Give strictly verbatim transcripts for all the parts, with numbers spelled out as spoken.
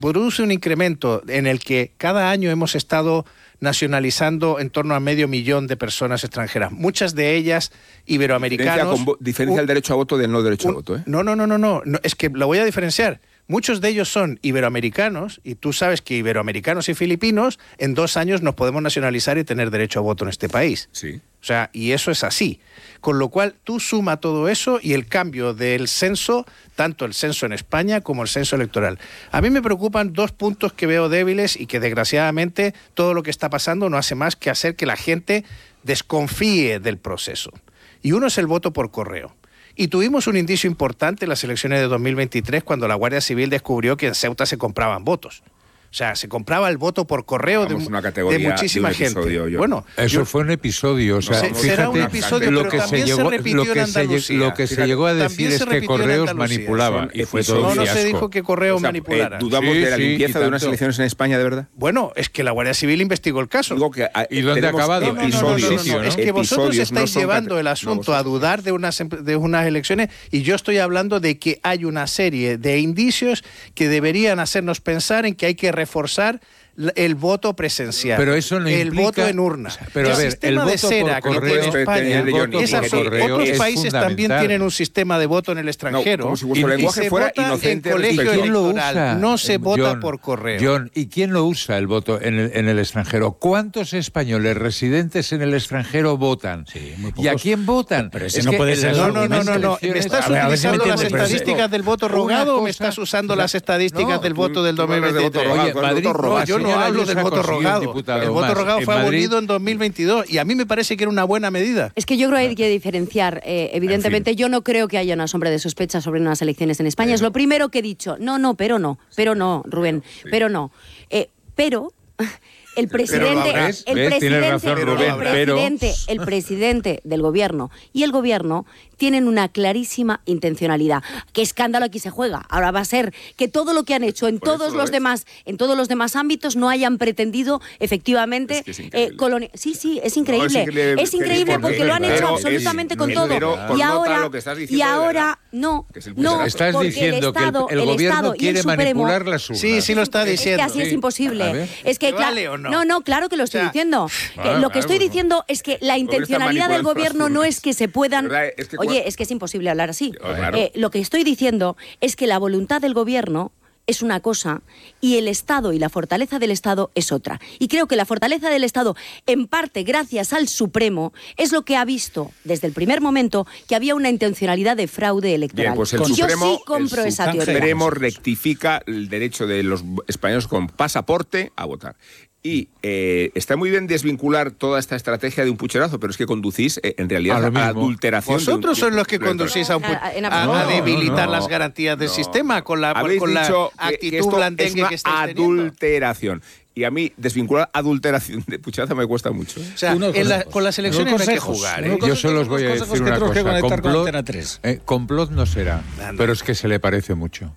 produce un incremento en el que cada año hemos estado nacionalizando en torno a medio millón de personas extranjeras, muchas de ellas iberoamericanos. Diferencia, con, diferencia un, el derecho a voto del no derecho un, a voto, ¿eh? No, no, no, no, no, no, es que lo voy a diferenciar. Muchos de ellos son iberoamericanos, y tú sabes que iberoamericanos y filipinos en dos años nos podemos nacionalizar y tener derecho a voto en este país. Sí. O sea, y eso es así. Con lo cual, tú suma todo eso y el cambio del censo, tanto el censo en España como el censo electoral. A mí me preocupan dos puntos que veo débiles y que desgraciadamente todo lo que está pasando no hace más que hacer que la gente desconfíe del proceso. Y uno es el voto por correo. Y tuvimos un indicio importante en las elecciones de dos mil veintitrés cuando la Guardia Civil descubrió que en Ceuta se compraban votos. O sea, se compraba el voto por correo de, una de muchísima de gente. Episodio, yo. Bueno, eso yo, fue un episodio. O sea, se, fíjate, será un episodio, lo pero que también se llegó, se repitió lo que en se, Andalucía. lo que se Fíjate, llegó a decir es que Correos manipulaba. Y fue todo no, no fiasco. se dijo que Correos o sea, manipulara. Eh, ¿Dudamos sí, de la sí, limpieza de unas elecciones en España, de verdad? Bueno, es que la Guardia Civil investigó el caso. Digo que, ¿Y dónde ha acabado? No, no, no, no, no, no, sitio, no. ¿no? Es que vosotros Episodios estáis no llevando cat... el asunto no, a dudar de unas, de unas elecciones y yo estoy hablando de que hay una serie de indicios que deberían hacernos pensar en que hay que reforzar el voto presencial, pero eso no el implica, voto en urna. Pero el a ver, sistema el de voto cera por que correo, tiene España, el voto es por así. correo Otros es países también tienen un sistema de voto en el extranjero. No, como si vuestro y, lenguaje y se fuera vota inocente en colegio ¿Y quién lo electoral, usa? no se vota John, por correo. John, ¿y quién lo usa el voto en el, en el extranjero? ¿Cuántos españoles residentes en el extranjero votan? Sí, muy ¿Y a quién votan? Pero ese es no que puede ser. No, no, no, no, no. ¿Me estás a ver, a ver si me utilizando las entiendes, estadísticas del voto rogado o me estás usando las estadísticas no, del voto del tú dos mil hablas de voto veintitrés? rogado, Oye, Madrid, voto rogado. No, yo no señora hablo Ayuso del ha voto conseguido un rogado. diputado El voto más. rogado En fue Madrid, abolido en dos mil veintidós y a mí me parece que era una buena medida. Es que yo creo que hay que diferenciar. Eh, evidentemente, En fin. yo no creo que haya una sombra de sospecha sobre unas elecciones en España. Es lo primero que he dicho. No, no, pero no. Pero no, Rubén. Pero no. Eh, pero... El presidente, ¿ves? el ¿ves? presidente, Tienes razón, el Rubén, pero- presidente, el presidente del gobierno y el gobierno tienen una clarísima intencionalidad. ¿Qué escándalo aquí se juega? Ahora va a ser que todo lo que han hecho en Por eso todos lo los es. demás, en todos los demás ámbitos no hayan pretendido efectivamente Es que es increíble. eh, coloni- Sí, sí, es increíble. No, es increíble, es increíble porque- porque lo han pero hecho es- absolutamente con el todo. pero Y connota ahora, lo que estás diciendo y de ahora verdad. no, Que es el no, puñetazo. Estás porque diciendo que el, Estado, el gobierno Estado y quiere el Supremo, manipular las urnas. Sí, sí lo está es diciendo. que así es Sí. A imposible. ver. Es que ¿Que claro, vale o no? no, no, claro que lo estoy O sea, diciendo. Que Ah, lo que claro, estoy pues, diciendo es que la intencionalidad del manipulando gobierno las no urnas. es que se puedan. ¿Verdad? Es que Oye, cua- es que es imposible hablar así. Oh, claro. Eh, lo que estoy diciendo es que la voluntad del gobierno es una cosa y el Estado y la fortaleza del Estado es otra. Y creo que la fortaleza del Estado, en parte gracias al Supremo, es lo que ha visto desde el primer momento que había una intencionalidad de fraude electoral. Bien, pues el Yo Supremo, sí compro el esa teoría. Supremo rectifica el derecho de los españoles con pasaporte a votar. Y eh, está muy bien desvincular toda esta estrategia de un pucherazo, pero es que conducís eh, en realidad A lo a la mismo. adulteración. de un Vosotros sois tiempo los que electoral. conducís a, un pu- A- en a- absoluto. a debilitar No, las garantías del no. sistema con la, Habéis con la dicho que- que actitud esto blandengue es que una estáis teniendo. adulteración. Y a mí desvincular adulteración de pucherazo me cuesta mucho. ¿eh? O sea, Unos en la- consejos. con las elecciones no Unos hay que consejos. jugar. Unos ¿eh? Yo solo os voy a consejos decir que una tenemos que cosa. conectar con Complot, Antena tres. eh, complot no será, Anda. pero es que se le parece mucho.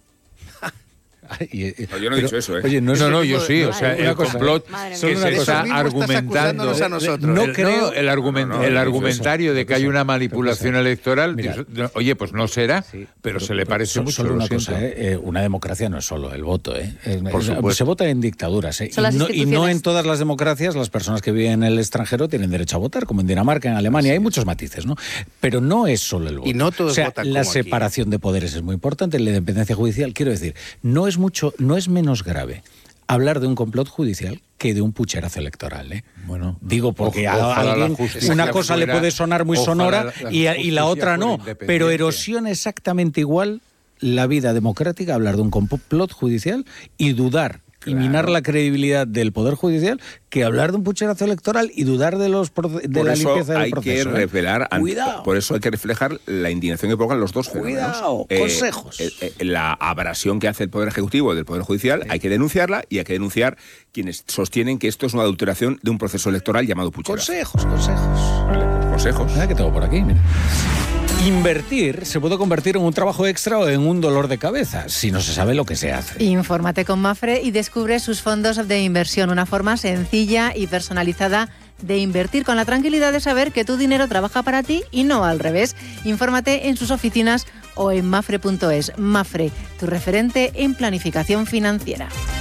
Y, eh, No, yo no he dicho eso, ¿eh? Oye, no, es No, el no, tipo yo de- sí, no, o sea, una el cosa, complot Madre que mía. Solo una se cosa. está Eso mismo estás argumentando. acusándonos a nosotros. No el, creo- el, argument- No, no, el no, argumentario eso, de que eso, hay una eso, manipulación eso. electoral, Mira, eso- no, oye, pues no será, Sí, pero se le parece so- mucho. Solo lo una siento. cosa, ¿eh? Eh, una democracia no es solo el voto, ¿eh? Es- Por es- supuesto. se vota en dictaduras, ¿eh? Son Y las no, y no instituciones. en todas las democracias las personas que viven en el extranjero tienen derecho a votar, como en Dinamarca, en Alemania, hay muchos matices, ¿no? Pero no es solo el voto. Y no todos o sea, votan la como aquí. separación de poderes es muy importante, la independencia judicial, quiero decir, no es mucho, no es menos grave hablar de un complot judicial que de un pucherazo electoral, ¿eh? Bueno, Digo, porque ojalá a la alguien justicia una cosa le fuera- puede sonar muy ojalá sonora la- la y, a- y la justicia otra no, fuera pero independiente. erosiona exactamente igual la vida democrática hablar de un complot judicial y dudar y minar la credibilidad del Poder Judicial que hablar de un pucherazo electoral y dudar de los proce- de Por la eso limpieza del hay proceso. que ¿eh? revelar, ante- Cuidado. por eso hay que reflejar la indignación que provocan los dos Cuidado, fenómenos. consejos. eh, eh, la abrasión que hace el Poder Ejecutivo del Poder Judicial, hay que denunciarla y hay que denunciar quienes sostienen que esto es una adulteración de un proceso electoral llamado pucherazo. Consejos, consejos. Consejos. Mira que tengo por aquí, mira. Invertir se puede convertir en un trabajo extra o en un dolor de cabeza si no se sabe lo que se hace. Infórmate con Mafre y descubre sus fondos de inversión, una forma sencilla y personalizada de invertir con la tranquilidad de saber que tu dinero trabaja para ti y no al revés. Infórmate en sus oficinas o en mafre punto es. Mafre, tu referente en planificación financiera.